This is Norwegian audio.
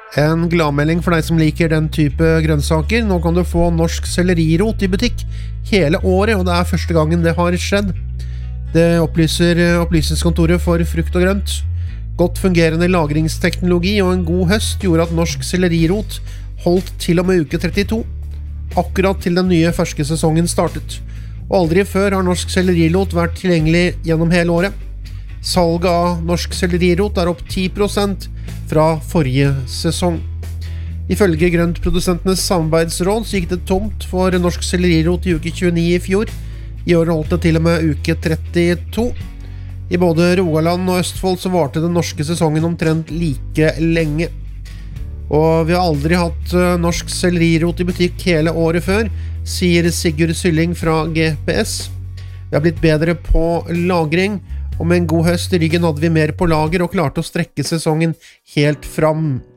En gladmelding for deg som liker den type grønnsaker. Nå kan du få norsk sellerirot i butikk hele året, og det er første gangen det har skjedd. Det opplyser opplysningskontoret for frukt og grønt. Godt fungerende lagringsteknologi og en god høst gjorde at norsk sellerirot holdt til og med uke 32, akkurat til den nye ferske sesongen startet. Og aldri før har norsk sellerirot vært tilgjengelig gjennom hele året. Salget av norsk sellerirot er opp 10% fra forrige sesong. Ifølge grøntprodusentenes samarbeidsråd så gikk det tomt for norsk sellerirot i uke 29 i fjor. I år holdt det til og med uke 32. I både Rogaland og Østfold så varte den norske sesongen omtrent like lenge. Og vi har aldri hatt norsk sellerirot i butikk hele året før, sier Sigurd Sylling fra GPS. Vi har blitt bedre på lagring, og med en god høst i ryggen hadde vi mer på lager og klarte å strekke sesongen helt fram,